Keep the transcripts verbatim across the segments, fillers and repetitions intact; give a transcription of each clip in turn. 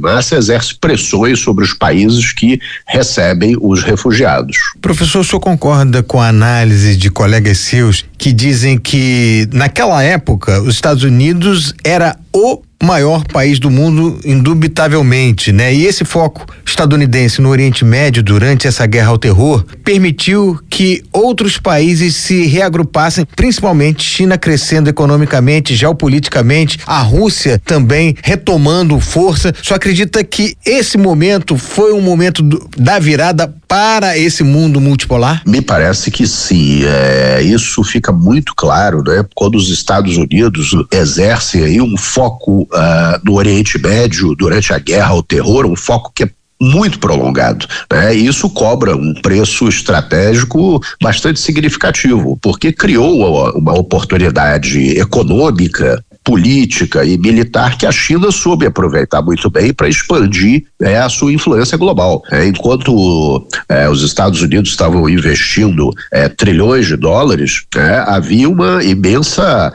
massa exerce pressões sobre os países que recebem os refugiados. Professor, o senhor concorda com a análise de colegas seus que dizem que naquela época os Estados Unidos era o maior país do mundo, indubitavelmente, né? E esse foco estadunidense no Oriente Médio durante essa guerra ao terror permitiu que outros países se reagrupassem, principalmente China crescendo economicamente, geopoliticamente, a Rússia também retomando força. Só acredita que esse momento foi um momento do, da virada para esse mundo multipolar? Me parece que sim, é, isso fica muito claro, né? Quando os Estados Unidos exercem aí um foco uh, no Oriente Médio durante a guerra ao terror, um foco que é muito prolongado, né? E isso cobra um preço estratégico bastante significativo, porque criou uma oportunidade econômica, política e militar que a China soube aproveitar muito bem para expandir é, a sua influência global. É, enquanto é, os Estados Unidos estavam investindo é, trilhões de dólares, é, havia uma imensa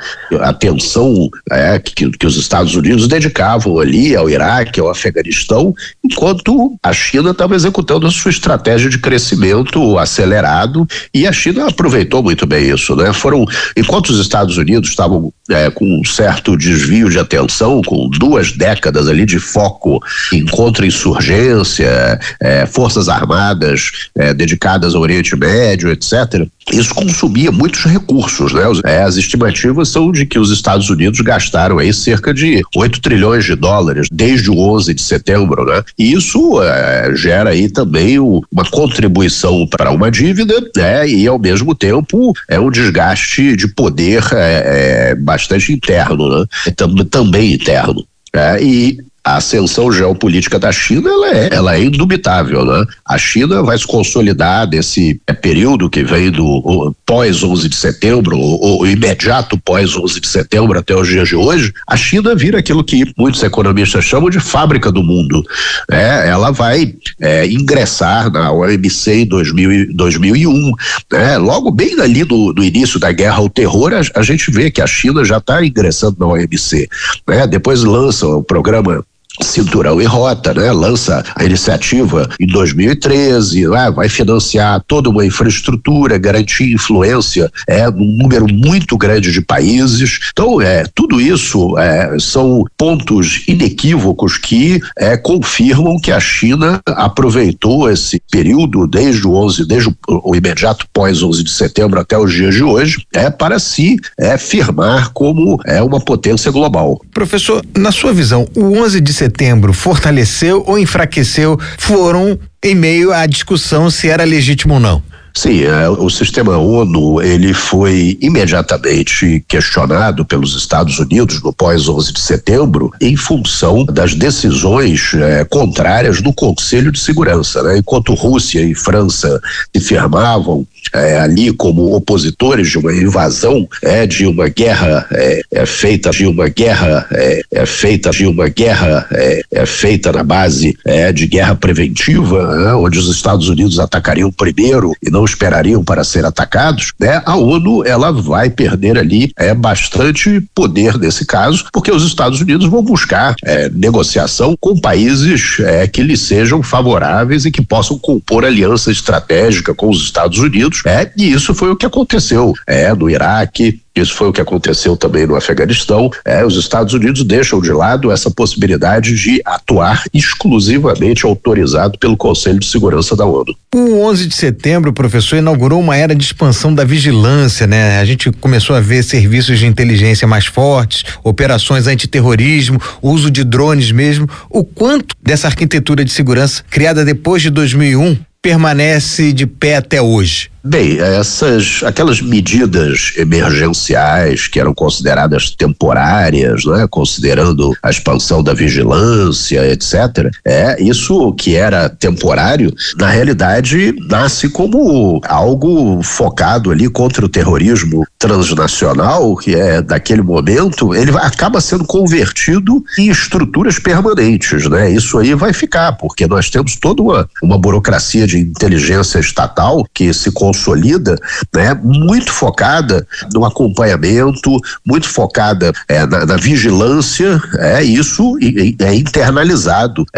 atenção é, que, que os Estados Unidos dedicavam ali ao Iraque, ao Afeganistão, enquanto a China estava executando a sua estratégia de crescimento acelerado, e a China aproveitou muito bem isso, né? Foram, enquanto os Estados Unidos estavam é, com um certo desvio de atenção, com duas décadas ali de foco em contra-insurgência, é, forças armadas é, dedicadas ao Oriente Médio, etcétera, isso consumia muitos recursos, né? É, as estimativas são de que os Estados Unidos gastaram aí cerca de oito trilhões de dólares desde o onze de setembro, né? E isso é, gera aí também o, uma contribuição para uma dívida, né? E ao mesmo tempo é um desgaste de poder é, é, bastante interno, né? Tam, também interno. É, e a ascensão geopolítica da China, ela é, ela é indubitável, né? A China vai se consolidar nesse é, período que vem do pós onze de setembro, o, o imediato pós onze de setembro até os dias de hoje. A China vira aquilo que muitos economistas chamam de fábrica do mundo. É, ela vai é, ingressar na O M C em dois mil e um. Né? Logo bem ali no, no início da guerra ao terror, a, a gente vê que a China já está ingressando na O M C. Né? Depois lança o programa Cinturão e Rota, né? Lança a iniciativa em dois mil e treze, né? Vai financiar toda uma infraestrutura, garantir influência é, num número muito grande de países. Então, é, tudo isso é, são pontos inequívocos que é, confirmam que a China aproveitou esse período desde o onze, desde o, o imediato pós onze de setembro até os dias de hoje, é, para se é, firmar como é, uma potência global. Professor, na sua visão, o onze de setembro fortaleceu ou enfraqueceu? Foram em meio à discussão se era legítimo ou não. Sim, é, o sistema ONU, ele foi imediatamente questionado pelos Estados Unidos no pós onze de setembro em função das decisões é, contrárias do Conselho de Segurança, né? Enquanto Rússia e França se firmavam é, ali como opositores de uma invasão, é, de uma guerra é, é, feita de uma guerra é, é feita de uma guerra é, é feita na base é, de guerra preventiva, né? Onde os Estados Unidos atacariam primeiro e não esperariam para ser atacados, né? A ONU, ela vai perder ali é, bastante poder nesse caso, porque os Estados Unidos vão buscar é, negociação com países é, que lhes sejam favoráveis e que possam compor aliança estratégica com os Estados Unidos, é, e isso foi o que aconteceu é, no Iraque. Isso foi o que aconteceu também no Afeganistão. É, os Estados Unidos deixam de lado essa possibilidade de atuar exclusivamente autorizado pelo Conselho de Segurança da ONU. O onze de setembro, professor, inaugurou uma era de expansão da vigilância, né? A gente começou a ver serviços de inteligência mais fortes, operações antiterrorismo, uso de drones mesmo. O quanto dessa arquitetura de segurança criada depois de dois mil e um permanece de pé até hoje? Bem, essas, aquelas medidas emergenciais que eram consideradas temporárias, né, considerando a expansão da vigilância, etcétera, é, isso que era temporário, na realidade, nasce como algo focado ali contra o terrorismo transnacional, que é, daquele momento, ele vai, acaba sendo convertido em estruturas permanentes, né? Isso aí vai ficar, porque nós temos toda uma, uma burocracia de inteligência estatal que se consolida, né, muito focada no acompanhamento, muito focada é, na, na vigilância, é isso é internalizado